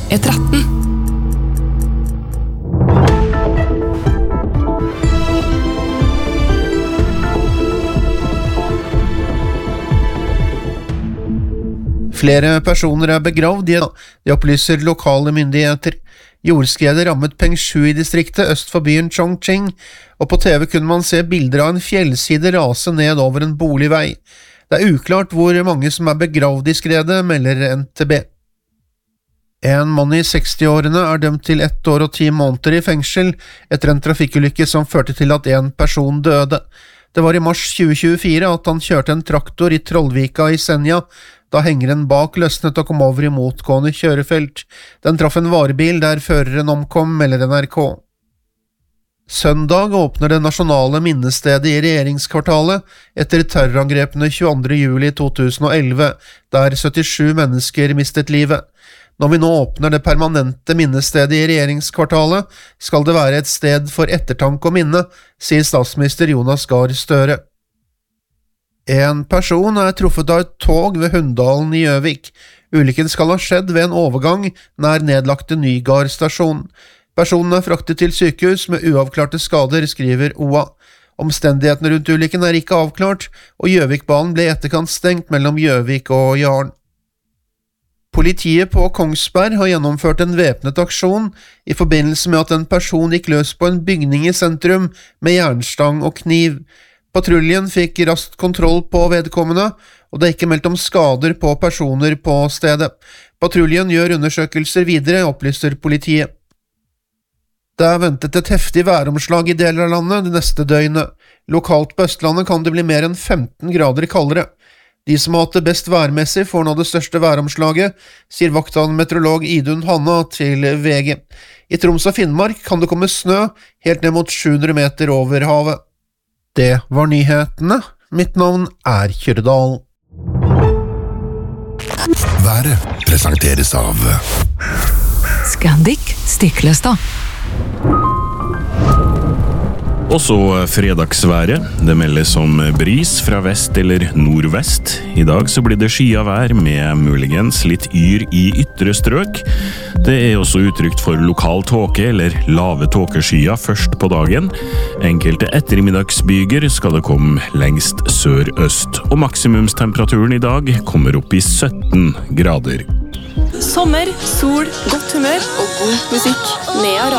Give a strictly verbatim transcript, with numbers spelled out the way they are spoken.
E tretten. Flere personer er begravd, de opplyser lokale myndigheter. Jordskredet rammet Pengshu i distriktet øst for byen Chongqing, og på T V kunne man se bilder av en fjellside rase ned over en boligvei. Det er uklart hvor mange som er begravd i skredet, melder N T B. En mann i sekstiårene er dømt til ett år og ti måneder i fengsel etter en trafikkulykke som førte til at en person døde. Det var i mars tjue tjuefire at han kjørte en traktor i Trollvika i Senja, da hengeren bak løsnet og kom over i motgående kjørefelt. Den traff en varebil der føreren omkom, melder N R K. Søndag åpner det nasjonale minnestedet i regjeringskvartalet etter terrorangrepene tjueandre juli to tusen og elleve, der syttisju mennesker mistet livet. Når vi nå åpner det permanente minnestedet i regjeringskvartalet, skal det være et sted for ettertanke og minne, sier statsminister Jonas Gahr Støre. En person er truffet av et tog ved Hunndalen i Gjøvik. Ulykken skal ha skjedd ved en overgang nær nedlagte Nygard stasjon. Personen er fraktet til sykehus med uavklarte skader, skriver O A. Omstendighetene rundt ulykken er ikke avklart, og Gjøvikbanen ble i etterkant stengt mellom Gjøvik og Jaren. Politiet på Kongsberg har gjennomført en væpnet aksjon i forbindelse med at en person gikk løs på en bygning i sentrum med jernstang og kniv. Patruljen fikk raskt kontroll på vedkommende, og det er ikke meldt om skader på personer på stedet. Patruljen gjør undersøkelser videre, opplyser politiet. Det er ventet et heftig væromslag i deler av landet det neste døgnet. Lokalt på Østlandet kan det bli mer enn femten grader kaldere. De som har hatt det best værmessig får nå det største væromslaget, sier vaktmeteorolog Idun Hanna til V G. I Troms og Finnmark kan det komme snø helt ned mot sju hundre meter over havet. Det var nyhetene. Mitt navn er Kjørdal. Været presenteres av Scandic Stiklestad. Og så fredagsværet. Det meldes om bris fra vest eller nordvest. I dag så blir det skyet vær med muligens litt yr i ytre strøk. Det er også uttrykt for lokal tåke eller lave tåkeskyer først på dagen. Enkelte ettermiddagsbyger skal det komme lengst sør-øst. Og maksimumstemperaturen i dag kommer opp i sytten grader. Sommer, sol, godt humør og god musikk. Nea